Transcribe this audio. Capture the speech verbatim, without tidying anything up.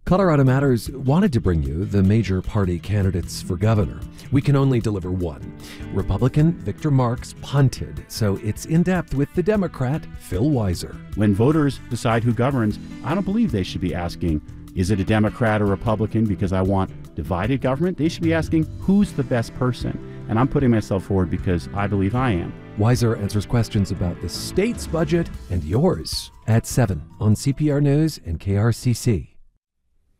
Colorado Matters wanted to bring you the major party candidates for governor. We can only deliver one. Republican Victor Marx punted, so it's in depth with the Democrat Phil Weiser. When voters decide who governs, I don't believe they should be asking, is it a Democrat or Republican because I want divided government? They should be asking, who's the best person? And I'm putting myself forward because I believe I am. Weiser answers questions about the state's budget and yours at seven on C P R News and K R C C.